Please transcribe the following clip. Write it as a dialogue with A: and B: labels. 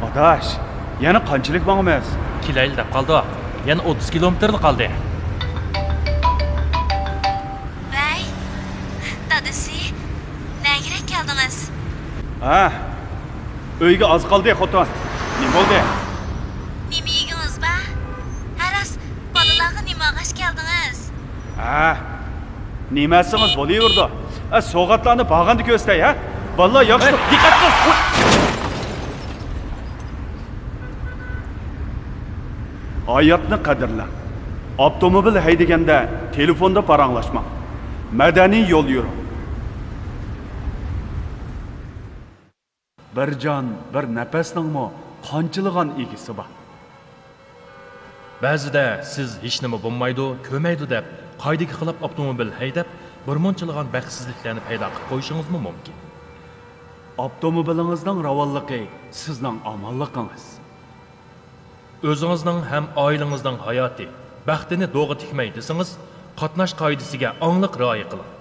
A: Adaş, yana qanchalik mangamiz?
B: Kilayli deb qoldi. Yana 30 kilometrli qoldi.
C: Vay, dadasi, nega keldingiz?
A: Ha, uyga oz qoldi, xotin. Nima bo'ldi?
C: Nima yedingiz ba? Haras, bolalarga nima g'ash keldingiz?
A: Ha, nimasimiz bo'laverdi? So'g'atlarni bag'anda ko'stay, ha? Valloh yaxshi, diqqat qil. Hayotni qadrla. Avtomobil haydaganda telefonda paranglashma. Madaniy yo'l yur. Bir jon, bir nafasningmi qanchilgan egisi bor.
B: Ba'zida siz hech nima bo'lmaydi, ko'maydi deb qoidaga xilof avtomobil haydab, birmunchalig'an baxtsizliklarni paydo qilib qo'yishingiz mumkin.
A: Avtomobilingizning ravonligi sizning omonligingiz.
B: O'zingizning ham oilangizning hayoti, baxtini do'g'ri tikmay desangiz, qatnash qoidasiga aniq rioya qiling.